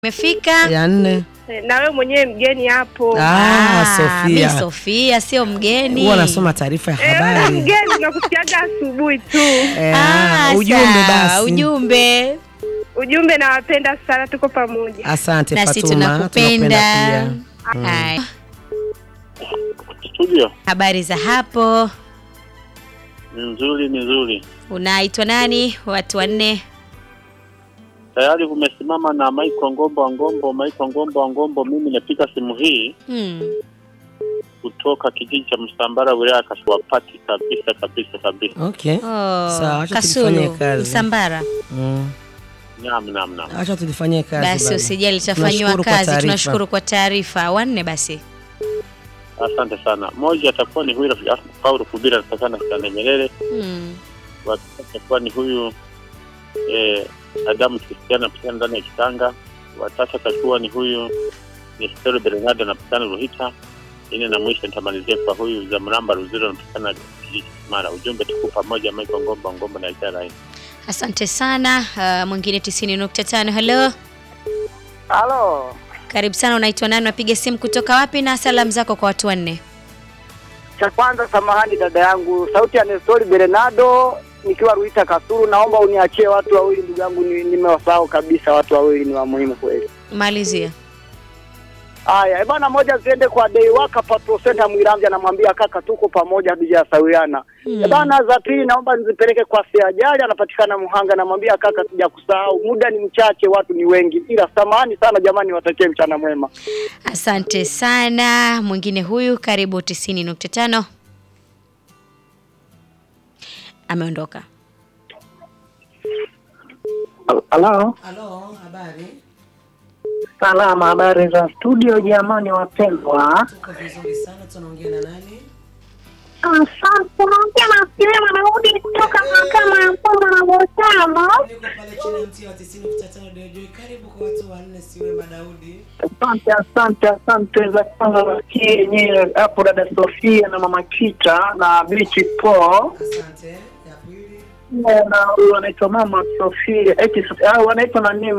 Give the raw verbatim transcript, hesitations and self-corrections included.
Umefika? Ya nne. Na wewe mwenyewe mgeni hapo. Ah, Sofia. Mimi Sofia sio mgeni. Huwa nasoma taarifa ya habari. Eh, mgeni nakusikiaga asubuhi tu. Eh, Ah, ujumbe basi. Ujumbe. Ujumbe nawapenda sana, tuko pamoja. Asante Na sisi Fatuma. tunakupenda. Mm. Hai. Studio. Habari za hapo? Nzuri nzuri. Unaitwa nani? Watu wanne. Tayari kumesimama na Michael Ngombo Ngombo, Michael Ngombo Ngombo. Mimi napiga simu hii Hmm. kutoka kijiji cha Msambara wilaya Kaswapati kabisa kabisa kabisa. Okay. Oh, Sawa, acha tulifanyie Kasulu, kazi. Msambara. Mm. Naam naam naam. Acha tulifanyie kazi. Basi baba. usijali, litafanywa Tunashukuru kwa kazi. taarifa. Tunashukuru kwa taarifa. Wanne basi. Asante sana. Moja atakuwa ni huyu rafiki yangu Paulo Kubira atakana sana Nyerere. Hmm. Watatu atakuwa ni huyu eh Adamu Kristiana pia ndani ya Kitanga. Watatu atakuwa ni huyu Nestor Bernardo na Pitana Ruhita. Ine na mwisho nitamalizia kwa huyu za Mramba Ruziro na Pitana Mara. Ujumbe tuko pamoja Michael Ngombo Ngombo na Itara. Asante sana. Uh, mwingine tisini nukta tano. Hello. Halo. Karibu sana, unaitwa nani? Unapiga simu kutoka wapi na salamu zako kwa watu wanne? Cha kwanza, samahani dada yangu, sauti ya Nestor Bernardo nikiwa Ruita Kasulu, naomba uniachie watu wawili ndugu yangu, nimewasahau kabisa, watu wawili ni wa muhimu kweli. Malizia. Haya, bwana, moja ziende kwa Dei Waka Patrol Center Mwiramja, namwambia kaka tuko pamoja hatujasawiana. Hmm. Bwana, za pili naomba nizipeleke kwa Siajali, anapatikana Muhanga, namwambia kaka sijakusahau, muda ni mchache, watu ni wengi, ila samahani sana jamani, watakie mchana mwema. Asante sana. Mwingine huyu, karibu tisini nukta tano. Ameondoka. Halo. Halo, habari? Salama, habari za studio jamani wapendwa. Tuko vizuri sana, tunaongea na nani? Asante, naongea na Sima Manaudi kutoka mahakama ya mkoa na Bosamo. Niko pale chini ya mti wa tisini nukta tano Dejoi. Karibu kwa watu wanne, siwe Madaudi. Asante, asante, asante za kwanza wakie yenyewe hapo dada Sofia na mama Kita na Bichi Po. Asante. Ya pili. Na huyu anaitwa mama Sofia, eti au anaitwa nani?